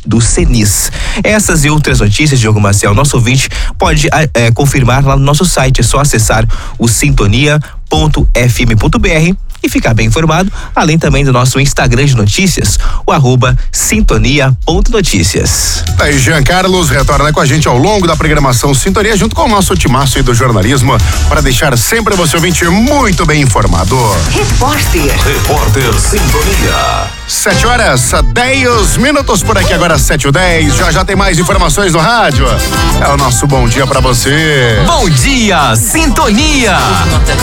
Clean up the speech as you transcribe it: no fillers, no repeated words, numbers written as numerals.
do Senis. Essas e outras notícias, Diogo Maciel, nosso ouvinte pode confirmar lá no nosso site. É só acessar o sintonia.fm.br e ficar bem informado, além também do nosso Instagram de notícias, o @sintonia.noticias. Aí, Jean Carlos retorna com a gente ao longo da programação Sintonia, junto com o nosso timaço aí do jornalismo, para deixar sempre você ouvinte muito bem informado. Repórter Sintonia. 7h10 por aqui, agora 7h10. Já tem mais informações no rádio. É o nosso bom dia pra você. Bom dia, Sintonia.